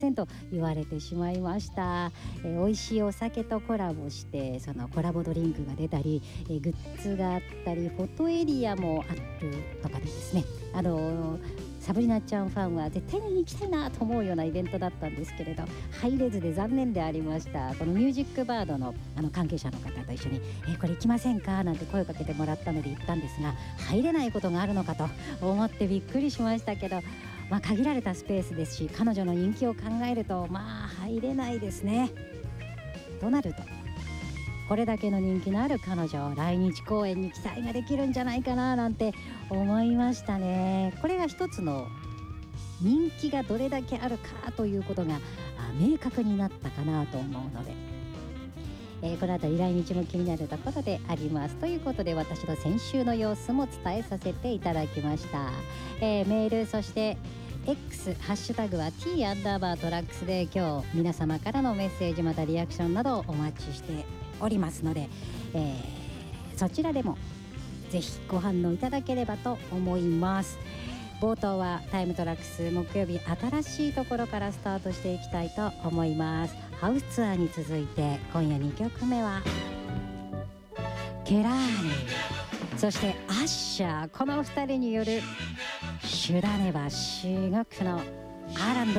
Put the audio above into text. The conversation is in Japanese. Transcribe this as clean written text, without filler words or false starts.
と言われてしまいました。美味しいお酒とコラボして、そのコラボドリンクが出たり、グッズがあったり、フォトエリアもあるとかでですね、サブリナちゃんファンは絶対に行きたいなと思うようなイベントだったんですけれど、入れずで残念でありました。このミュージックバードの関係者の方と一緒にこれ行きませんかなんて声をかけてもらったので行ったんですが、入れないことがあるのかと思ってびっくりしましたけど、限られたスペースですし、彼女の人気を考えると入れないですね。となるとこれだけの人気のある彼女、来日公演に期待ができるんじゃないかななんて思いましたね。これが一つの人気がどれだけあるかということが明確になったかなと思うので、この後来日も気になるところであります。ということで、私の先週の様子も伝えさせていただきました。メール、そしてX、ハッシュタグは T_トラックスで今日皆様からのメッセージ、またリアクションなどをお待ちしておりますので、そちらでもぜひご反応いただければと思います。冒頭はタイムトラックス木曜日、新しいところからスタートしていきたいと思います。ハウスツアーに続いて今夜2曲目はケラーニ、そしてアッシャー、この2人によるシュダネバ至極のアーランド